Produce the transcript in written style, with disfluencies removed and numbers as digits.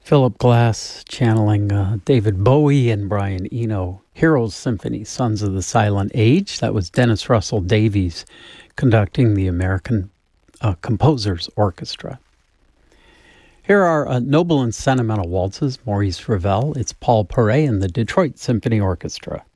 Philip Glass channeling David Bowie and Brian Eno. Heroes Symphony, Sons of the Silent Age. That was Dennis Russell Davies conducting the American Composers Orchestra. Here are Noble and Sentimental Waltzes, Maurice Ravel. It's Paul Paray and the Detroit Symphony Orchestra.